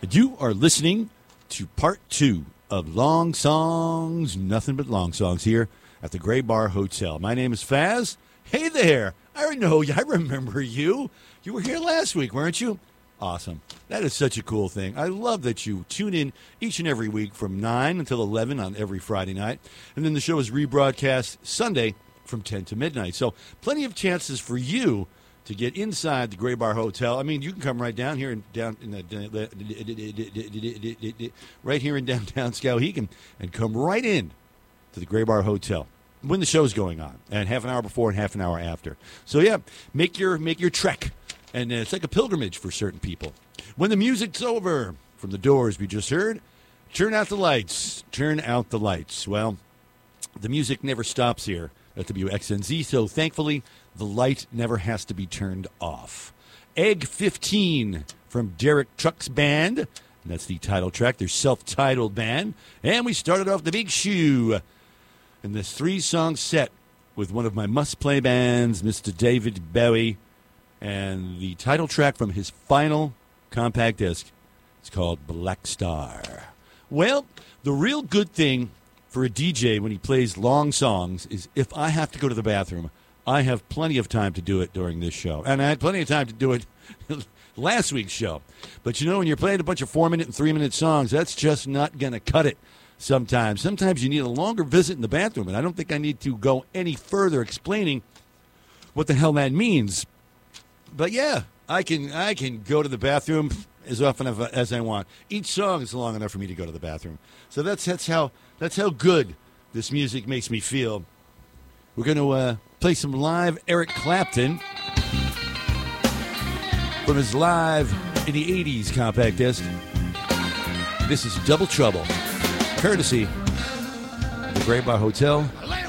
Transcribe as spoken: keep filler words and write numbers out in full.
You are listening to part two of Long Songs, nothing but long songs here at the Gray Bar Hotel. My name is Faz. Hey there. I know you. I remember you. You were here last week, weren't you? Awesome. That is such a cool thing. I love that you tune in each and every week from nine until eleven on every Friday night. And then the show is rebroadcast Sunday from ten to midnight. So plenty of chances for you to get inside the Gray Bar Hotel. I mean, you can come right down here and down in the, right here in downtown Skowhegan and come right in to the Gray Bar Hotel when the show's going on, and half an hour before and half an hour after. So yeah, make your make your trek, and it's like a pilgrimage for certain people. When the music's over from the Doors we just heard, turn out the lights. Turn out the lights. Well, the music never stops here at W X N Z, so thankfully the light never has to be turned off. Egg fifteen from Derek Trucks Band, and that's the title track, their self-titled band. And we started off the Big Shoe in this three-song set with one of my must-play bands, Mister David Bowie, and the title track from his final compact disc. It's called Black Star. Well, the real good thing for a D J when he plays long songs is if I have to go to the bathroom, I have plenty of time to do it during this show. And I had plenty of time to do it last week's show. But, you know, when you're playing a bunch of four-minute and three-minute songs, that's just not going to cut it sometimes. Sometimes you need a longer visit in the bathroom, and I don't think I need to go any further explaining what the hell that means. But, yeah, I can I can go to the bathroom as often as I want. Each song is long enough for me to go to the bathroom. So that's that's how that's how good this music makes me feel. We're going to uh, play some live Eric Clapton from his live in the eighties compact disc. This is Double Trouble, courtesy of the Gray Bar Hotel